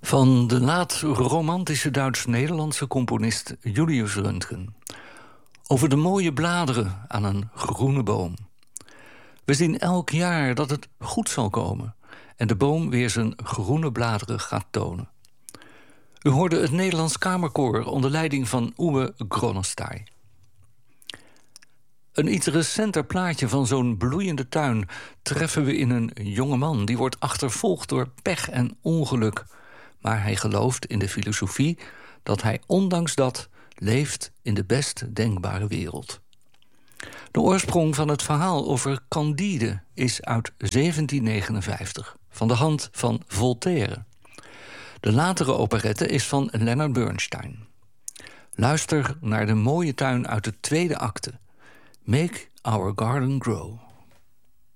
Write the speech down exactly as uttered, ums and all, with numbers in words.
Van de laat-romantische Duits-Nederlandse componist Julius Röntgen. Over de mooie bladeren aan een groene boom. We zien elk jaar dat het goed zal komen en de boom weer zijn groene bladeren gaat tonen. U hoorde het Nederlands Kamerkoor onder leiding van Uwe Gronestay. Een iets recenter plaatje van zo'n bloeiende tuin treffen we in een jongeman die wordt achtervolgd door pech en ongeluk. Maar hij gelooft in de filosofie dat hij ondanks dat leeft in de best denkbare wereld. De oorsprong van het verhaal over Candide is uit zeventien negenenvijftig, van de hand van Voltaire. De latere operette is van Leonard Bernstein. Luister naar de mooie tuin uit de tweede acte. Make Our Garden Grow.